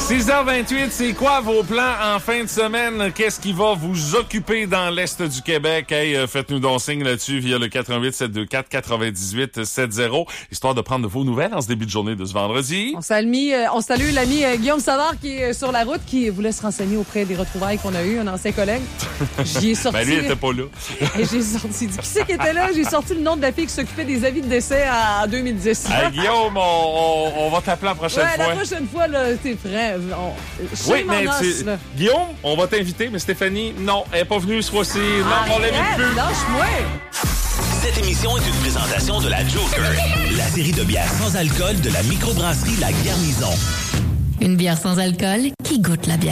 6h28, c'est quoi vos plans en fin de semaine? Qu'est-ce qui va vous occuper dans l'Est du Québec? Hey, faites-nous donc signe là-dessus via le 88-724-9870, histoire de prendre de vos nouvelles en ce début de journée de ce vendredi. On salue l'ami Guillaume Savard qui est sur la route, qui voulait se renseigner auprès des retrouvailles qu'on a eues, un ancien collègue. J'y ai sorti. Ben lui, il était pas là. Et j'ai sorti. Qui c'est qui était là? J'ai sorti le nom de la fille qui s'occupait des avis de décès en 2010. Hey, Guillaume, on va t'appeler la prochaine fois. La prochaine fois, là, t'es prêt. Oui, mais Guillaume, on va t'inviter, mais Stéphanie, non, elle est pas venue ce fois-ci. Non, on l'invite plus. Lâche-moi. Cette émission est une présentation de la Joker, la série de bières sans alcool de la microbrasserie La Garnison. Une bière sans alcool qui goûte la bière.